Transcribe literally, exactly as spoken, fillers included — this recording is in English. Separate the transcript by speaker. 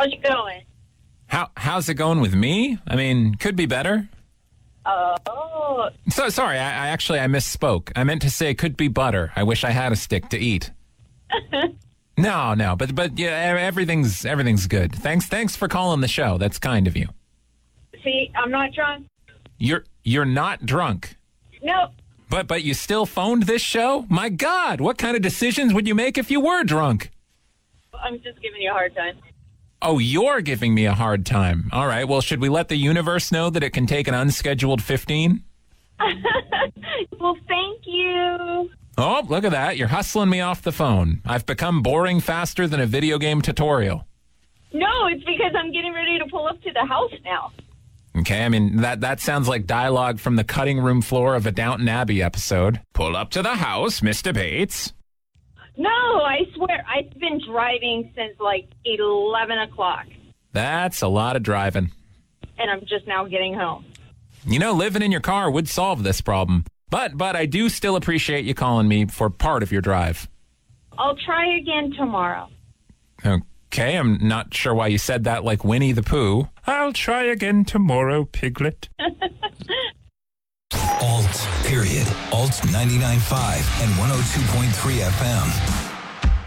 Speaker 1: How's it going?
Speaker 2: How How's it going with me? I mean, could be better.
Speaker 1: Oh.
Speaker 2: So sorry, I, I actually I misspoke. I meant to say could be butter. I wish I had a stick to eat. no, no, but but yeah, everything's everything's good. Thanks, thanks for calling the show. That's kind of you.
Speaker 1: See, I'm not drunk.
Speaker 2: You're you're not drunk.
Speaker 1: Nope.
Speaker 2: But but you still phoned this show? My God, what kind of decisions would you make if you were drunk?
Speaker 1: I'm just giving you a hard time.
Speaker 2: Oh, you're giving me a hard time. All right, well, should we let the universe know that it can take an unscheduled fifteen?
Speaker 1: Well, thank you.
Speaker 2: Oh, look at that. You're hustling me off the phone. I've become boring faster than a video game tutorial.
Speaker 1: No, it's because I'm getting ready to pull up to the house now.
Speaker 2: Okay, I mean, that, that sounds like dialogue from the cutting room floor of a Downton Abbey episode. Pull up to the house, Mister Bates.
Speaker 1: No, I swear, I've been driving since like eleven o'clock.
Speaker 2: That's a lot of driving.
Speaker 1: And I'm just now getting home.
Speaker 2: You know, living in your car would solve this problem. But but I do still appreciate you calling me for part of your drive.
Speaker 1: I'll try again tomorrow.
Speaker 2: Okay, I'm not sure why you said that like Winnie the Pooh. I'll try again tomorrow, Piglet.
Speaker 3: Alt, period. Alt ninety-nine point five and one oh two point three F M.